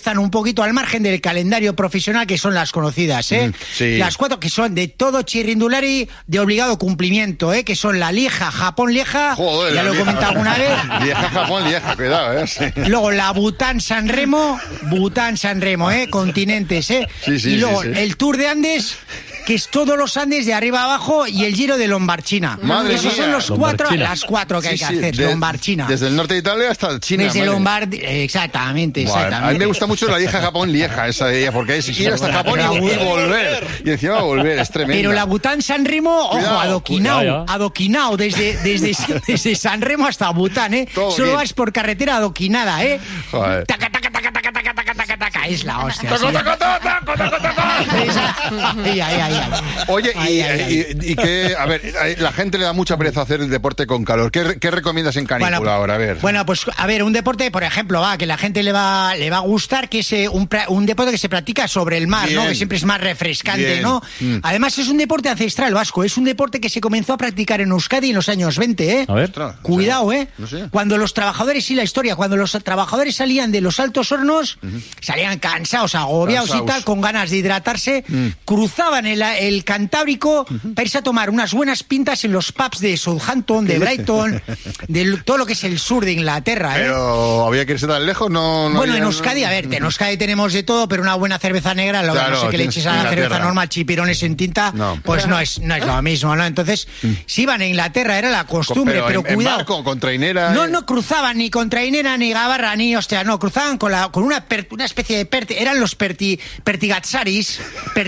están un poquito al margen del calendario profesional, que son las conocidas, Sí. Las 4 que son de todo chirrindulari de obligado cumplimiento, que son la Lieja, Japón Lieja, Joder, ya lo he comentado alguna vez. Lieja, Japón, Lieja, cuidado, Sí. Luego la Bután San Remo, continentes, Sí, y luego sí. el Tour de Andes, que es todos los Andes de arriba abajo, y el Giro de Lombarchina. Madre Esos mía. son las 4 que hay que hacer, Lombarchina. Desde el norte de Italia hasta China. Desde Lombard, exactamente. A mí me gusta mucho la Lieja, Japón, Lieja, esa de ella, porque es ir hasta Japón y volver. Y encima volver, es tremenda. Pero la Bután San Remo, ojo, Cuidado, adoquinao, desde San Remo hasta Bután, Todo Solo bien. vas por carretera adoquinada, Joder. Taca, taca, taca, taca, taca, taca, taca, taca, es la hostia. ¡Taco, sí. taco, taco, taco, taco! Ay. Oye, Ay. y que, a ver, la gente le da mucha pereza hacer el deporte con calor. ¿Qué recomiendas en canícula ahora? A ver. Bueno, pues a ver, un deporte, por ejemplo, que la gente le va a gustar, que es un deporte que se practica sobre el mar, Bien. ¿no? Que siempre es más refrescante, Bien. ¿no? Además es un deporte ancestral vasco, es un deporte que se comenzó a practicar en Euskadi en los años 20, A ver. Ostras, Cuidado, no sé. Cuando los trabajadores, la historia, cuando los trabajadores salían de los altos hornos, salían cansados, agobiados y tal, con ganas de hidratarse, cruzaban el Cantábrico para irse a tomar unas buenas pintas en los pubs de Southampton, de Brighton, de todo lo que es el sur de Inglaterra, Pero había que irse tan lejos, no Bueno, había- en Euskadi, a ver, en Euskadi tenemos de todo, pero una buena cerveza negra, lo Claro, no sé que le tienes eches a la Inglaterra. cerveza normal chipirones en tinta, No. pues no es lo mismo, ¿no? Entonces, si iban a Inglaterra, era la costumbre, pero en cuidado. barco, con trainera. No cruzaban ni con trainera, ni gabarra, ni hostia, no, cruzaban con una especie de eran los pertigatsaris,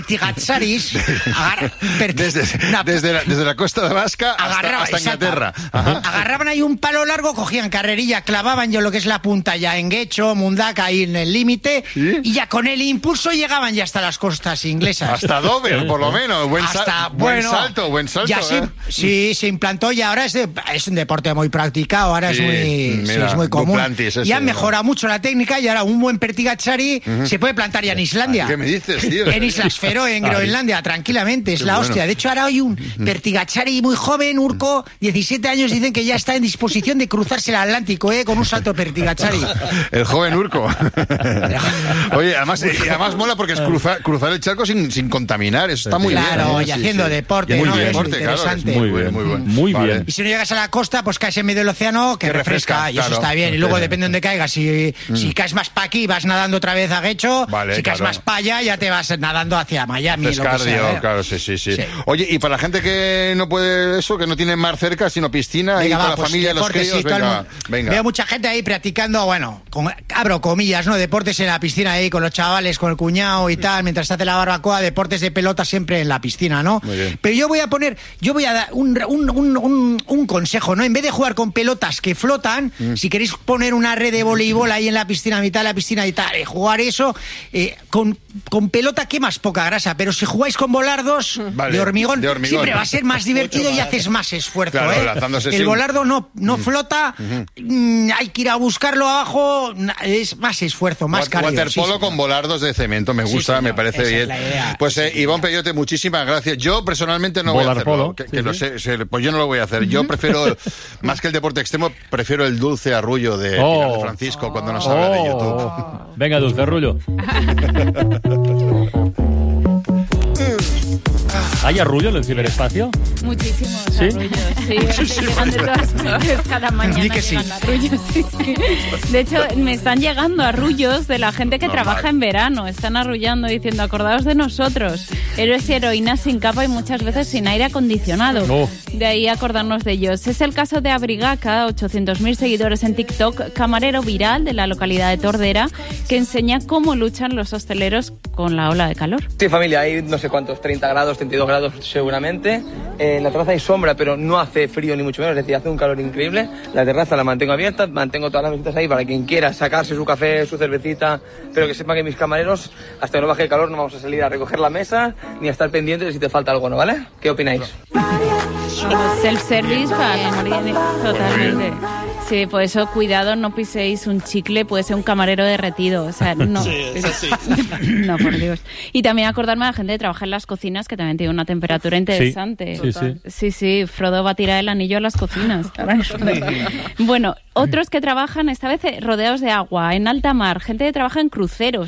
Desde la costa de Vasca Agarraba, hasta exacto. Inglaterra. Ajá. Agarraban ahí un palo largo, cogían carrerilla, clavaban yo lo que es la punta ya en Guecho, Mundaka, ahí en el límite, ¿Sí? y ya con el impulso llegaban ya hasta las costas inglesas. Hasta Dover, por lo menos. Buen salto. Ya sí, se implantó y ahora es un deporte muy practicado, ahora Sí, es muy común. Duplantis ese, Y han ¿no? mejorado mucho la técnica y ahora un buen pertigachari se puede plantar ya en Islandia. ¿Qué me dices, tío? En Islas Feroe, en Groenlandia, tranquilamente, es Qué la bueno. hostia. De hecho, ahora hay un pertigachari muy joven, Urco, 17 años, dicen que ya está en disposición de cruzarse el Atlántico, con un salto pertigachari. El joven Urco. Oye, además mola porque es cruzar el charco sin contaminar. Eso está muy bien. Claro, ¿eh? y haciendo deporte, Y ¿no? muy Es deporte, claro, es interesante. muy bien, muy bueno. Muy Vale. bien. Y si no llegas a la costa, pues caes en medio del océano, que Que refresca, refresca, y eso claro. está bien. Y luego depende de dónde caigas. Si caes más para aquí, vas nadando otra vez a Guecho. Vale, Si caes claro. más para allá, ya te vas nadando hacia Miami. Es lo que sea, cardio, claro, sí. Sí. Oye, y para la gente que no puede eso, que no tiene mar cerca, sino piscina, ahí Venga, con va, la pues familia, los deportes, críos, sí, todo el venga, mundo. venga. Veo mucha gente ahí practicando, bueno, abro comillas, ¿no? Deportes en la piscina ahí con los chavales, con el cuñado y tal, mientras se hace la barbacoa, deportes de pelota siempre en la piscina, ¿no? Muy bien. Pero yo voy a dar un consejo, ¿no? En vez de jugar con pelotas que flotan, si queréis poner una red de voleibol ahí en la piscina, a mitad de la piscina y tal, jugar eso, con pelota quemas poca grasa, pero si jugáis con volardos Vale, de hormigón, de hormigón. siempre va a ser más divertido y haces más esfuerzo, Claro, ¿eh? lanzándose, sí. El volardo no flota, hay que ir a buscarlo abajo, es más esfuerzo, más cardio. Waterpolo sí, con volardos de cemento, me gusta, señor, me parece esa es bien. la idea. Pues Iván Peyote, muchísimas gracias. Yo personalmente no voy a hacerlo, Volarpolo, que lo sé, pues yo no lo voy a hacer. Yo prefiero, más que el deporte extremo, prefiero el dulce arrullo de Pilar de Francisco cuando nos habla de YouTube. Venga, Dulce Arrullo. ¿Hay arrullo en el ciberespacio? Muchísimos ¿Sí? arrullos, sí. Llegan de todas partes cada mañana. Di que sí. llegan arrullos, sí. De hecho, me están llegando arrullos de la gente que Normal. trabaja en verano. Están arrullando diciendo, acordaos de nosotros. Héroes y heroínas sin capa y muchas veces sin aire acondicionado. Oh. De ahí acordarnos de ellos. Es el caso de Abrigaca, 800.000 seguidores en TikTok, camarero viral de la localidad de Tordera, que enseña cómo luchan los hosteleros con la ola de calor. Sí, familia, hay no sé cuántos, 30 grados, 32 grados seguramente. En la terraza hay sombra, pero no hace frío ni mucho menos, es decir, hace un calor increíble. La terraza la mantengo abierta, mantengo todas las mesitas ahí para quien quiera sacarse su café, su cervecita, pero que sepan que mis camareros, hasta que no baje el calor, no vamos a salir a recoger la mesa ni a estar pendientes de si te falta algo, ¿no? ¿Vale? ¿Qué opináis? Self-service para morir totalmente. Sí, por eso cuidado, no piséis un chicle, puede ser un camarero derretido, o sea, no. Sí, es así. No, por Dios. Y también acordarme de la gente que trabaja en las cocinas, que también tiene una temperatura interesante. Sí, Frodo va a tirar el anillo a las cocinas. Bueno, otros que trabajan esta vez rodeados de agua, en alta mar, gente que trabaja en cruceros,